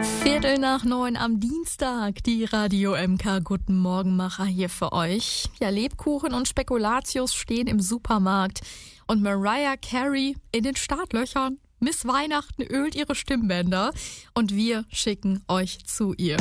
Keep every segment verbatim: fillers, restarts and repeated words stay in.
Viertel nach neun am Dienstag, die Radio M K Guten Morgenmacher hier für euch. Ja, Lebkuchen und Spekulatius stehen im Supermarkt und Mariah Carey in den Startlöchern. Miss Weihnachten ölt ihre Stimmbänder und wir schicken euch zu ihr.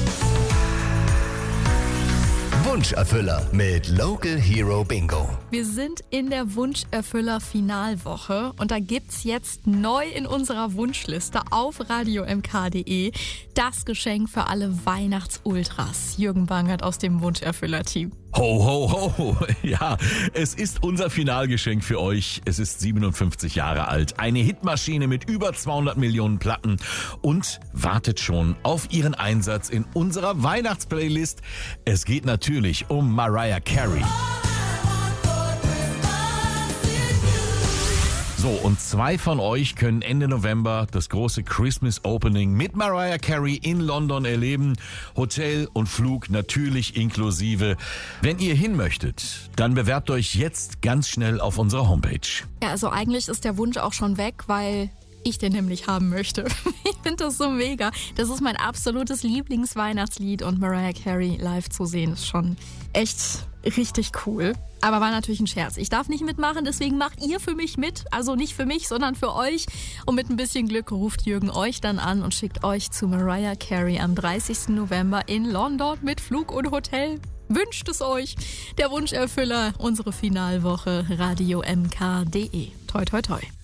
Wunscherfüller mit Local Hero Bingo. Wir sind in der Wunscherfüller-Finalwoche und da gibt's jetzt neu in unserer Wunschliste auf radio m k punkt de das Geschenk für alle Weihnachtsultras. Jürgen Bangert aus dem Wunscherfüller-Team. Ho, ho, ho. Ja, es ist unser Finalgeschenk für euch. Es ist siebenundfünfzig Jahre alt, eine Hitmaschine mit über zweihundert Millionen Platten und wartet schon auf ihren Einsatz in unserer Weihnachtsplaylist. Es geht natürlich um Mariah Carey. So, und zwei von euch können Ende November das große Christmas Opening mit Mariah Carey in London erleben. Hotel und Flug natürlich inklusive. Wenn ihr hin möchtet, dann bewerbt euch jetzt ganz schnell auf unserer Homepage. Ja, also eigentlich ist der Wunsch auch schon weg, weil ich den nämlich haben möchte. Ich finde das so mega. Das ist mein absolutes Lieblingsweihnachtslied und Mariah Carey live zu sehen ist schon echt richtig cool. Aber war natürlich ein Scherz. Ich darf nicht mitmachen, deswegen macht ihr für mich mit. Also nicht für mich, sondern für euch. Und mit ein bisschen Glück ruft Jürgen euch dann an und schickt euch zu Mariah Carey am dreißigsten November in London mit Flug und Hotel. Wünscht es euch. Der Wunscherfüller, unsere Finalwoche, radio m k punkt de. Toi, toi, toi.